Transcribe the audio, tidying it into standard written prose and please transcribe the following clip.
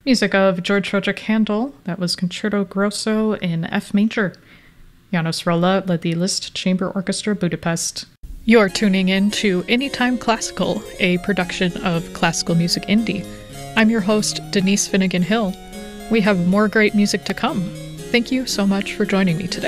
Music of George Frederick Handel, that was Concerto Grosso in F major. Janos Rolla led the Liszt Chamber Orchestra Budapest. You're tuning in to Anytime Classical, a production of Classical Music Indie. I'm your host, Denise Finnegan Hill. We have more great music to come. Thank you so much for joining me today.